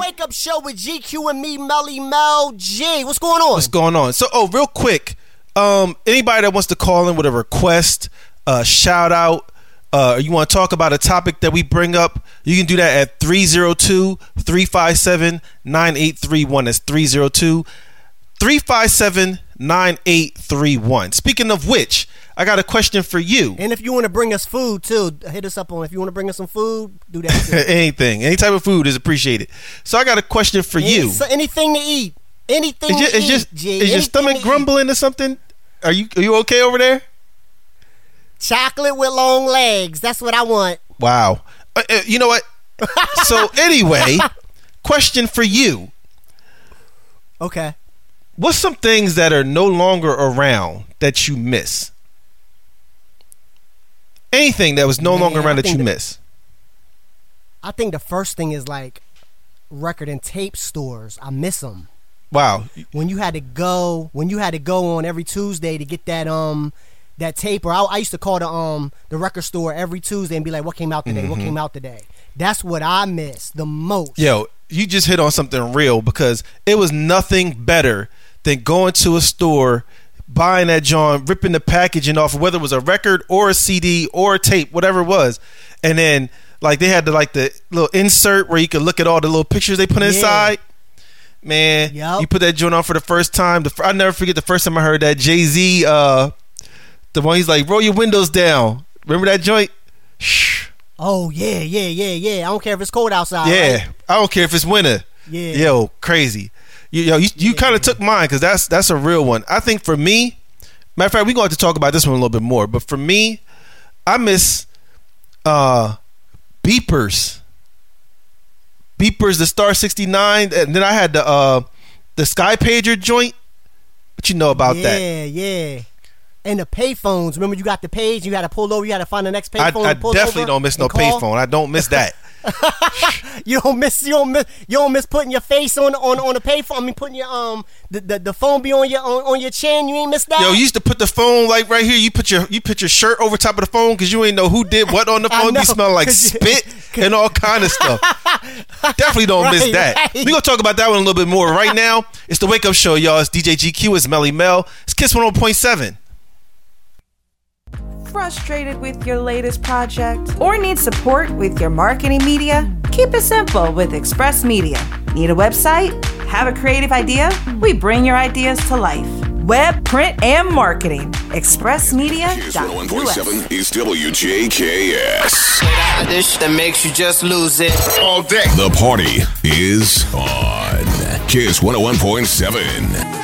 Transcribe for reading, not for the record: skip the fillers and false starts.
Wake Up Show with GQ and me, Melly Mel G. What's going on? What's going on? So, real quick, anybody that wants to call in with a request, shout out, you want to talk about a topic that we bring up, you can do that at 302-357-9831. That's 302-357-9831. Speaking of which, I got a question for you. And if you want to bring us food too, hit us up on. If you want to bring us some food, do that too. Anything, any type of food is appreciated. So I got a question for you. Anything to eat. Anything to eat. Is your stomach grumbling or something? Are you okay over there? Chocolate with long legs. That's what I want. Wow. You know what? So anyway, question for you. Okay. What's some things that are no longer around that you miss? Anything that was no longer around that you miss? I think the first thing is like record and tape stores. I miss them. Wow. When you had to go on every Tuesday to get that tape, or I used to call the record store every Tuesday and be like, what came out today? Mm-hmm. What came out today? That's what I miss the most. Yo, you just hit on something real, because it was nothing better than going to a store, buying that joint, ripping the packaging off, whether it was a record or a CD or a tape, whatever it was, and then like they had the little insert where you could look at all the little pictures they put inside. Man, You put that joint on for the first time. I'll never forget the first time I heard that Jay-Z, the one he's like, roll your windows down. Remember that joint? Shh. Oh yeah. I don't care if it's cold outside. Yeah, right? I don't care if it's winter. Yeah. Yo, crazy. You kind of took mine, because that's a real one. I think for me, matter of fact, we're going to have to talk about this one a little bit more. But for me, I miss beepers. Beepers, the Star 69, and then I had the Sky Pager joint. What you know about that? Yeah. And the payphones. Remember, you got the page. You got to pull over. You got to find the next payphone. I definitely don't miss no payphone. I don't miss that. You don't miss putting your face on the payphone. I mean, putting your the phone be on your chin. You ain't miss that. Yo, you used to put the phone like right here. You put your shirt over top of the phone because you ain't know who did what on the phone. Be smelling like spit and all kind of stuff. Definitely don't miss that. Right. We gonna talk about that one a little bit more. Right now, it's the Wake Up Show, y'all. It's DJ GQ. It's Melly Mel. It's Kiss 101.7. Frustrated with your latest project or need support with your marketing media? Keep it simple with Express Media. Need a website? Have a creative idea? We bring your ideas to life. Web, print, and marketing. ExpressMedia.us. 101.7 is WJKS. This that makes you just lose it all day. The party is on. Kiss 101.7.